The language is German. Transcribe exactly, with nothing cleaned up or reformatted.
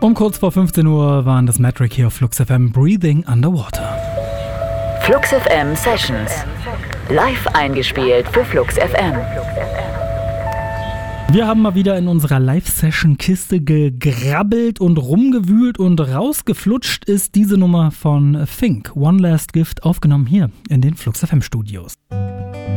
Um kurz vor fünfzehn Uhr waren das Metric hier auf Flux F M, Breathing Underwater. Flux F M Sessions. Live eingespielt für Flux F M. Wir haben mal wieder in unserer Live-Session-Kiste gegrabbelt und rumgewühlt und rausgeflutscht ist diese Nummer von Fink, One Last Gift, aufgenommen hier in den Flux F M Studios.